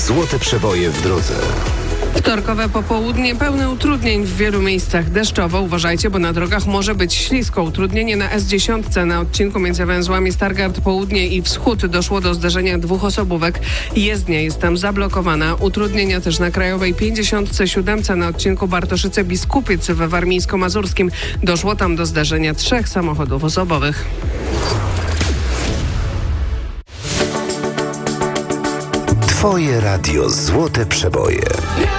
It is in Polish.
Złote przeboje w drodze. Wtorkowe popołudnie pełne utrudnień w wielu miejscach. Deszczowo, uważajcie, bo na drogach może być ślisko. Utrudnienie na S10 na odcinku między węzłami Stargard Południe i Wschód doszło do zderzenia dwóch osobówek. Jezdnia jest tam zablokowana. Utrudnienia też na krajowej 57 na odcinku Bartoszyce-Biskupiec we Warmińsko-Mazurskim. Doszło tam do zderzenia trzech samochodów osobowych. Twoje radio Złote Przeboje.